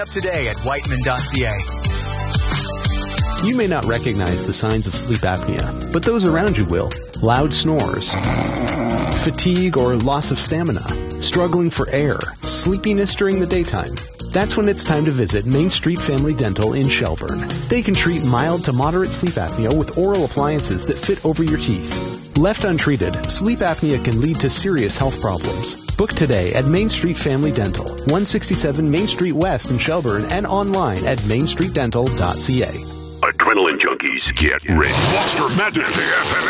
Up today at Whiteman.ca. You may not recognize the signs of sleep apnea, but those around you will. Loud snores, fatigue or loss of stamina, struggling for air, sleepiness during the daytime. That's when it's time to visit Main Street Family Dental in Shelburne. They can treat mild to moderate sleep apnea with oral appliances that fit over your teeth. Left untreated, sleep apnea can lead to serious health problems. Book today at Main Street Family Dental, 167 Main Street West in Shelburne, and online at mainstreetdental.ca. Adrenaline junkies, get ready. Monster Madness.